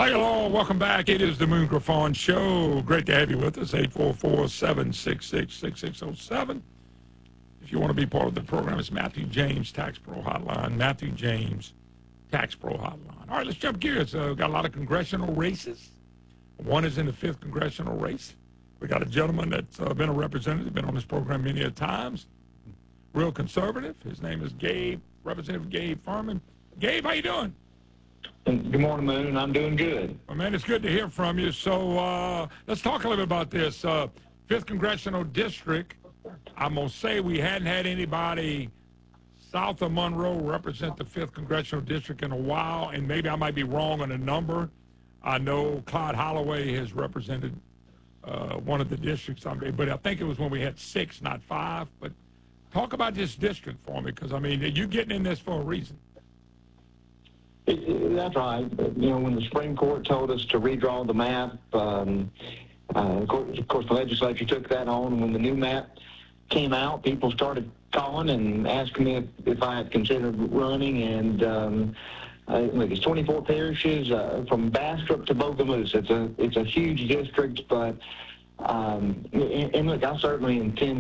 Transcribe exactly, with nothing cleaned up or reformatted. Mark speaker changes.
Speaker 1: Hi, hello. Welcome back. It is the Moon Griffon Show. Great to have you with us. eight four four, seven six six, six six zero seven. If you want to be part of the program, it's Matthew James Tax Pro Hotline. Matthew James Tax Pro Hotline. All right, let's jump gears. Uh, we've got a lot of congressional races. One is in the fifth congressional race. We got a gentleman that's uh, been a representative, been on this program many a times. Real conservative. His name is Gabe, Representative Gabe Furman. Gabe, how you doing?
Speaker 2: Good morning, Moon. I'm doing good.
Speaker 1: Well, man, it's good to hear from you. So uh, let's talk a little bit about this. Uh, fifth Congressional District, I'm going to say we hadn't had anybody south of Monroe represent the fifth Congressional District in a while, and maybe I might be wrong on the number. I know Clyde Holloway has represented uh, one of the districts someday, but I think it was when we had six, not five. But talk about this district for me, because, I mean, you're getting in this for a reason.
Speaker 2: It, it, that's right. You know, when the Supreme Court told us to redraw the map, um, uh, of, course, of course, the legislature took that on. When the new map came out, people started calling and asking me if, if I had considered running. And um, uh, look, it's twenty-four parishes uh, from Bastrop to Bogalusa. It's a it's a huge district, but um, and, and look, I certainly intend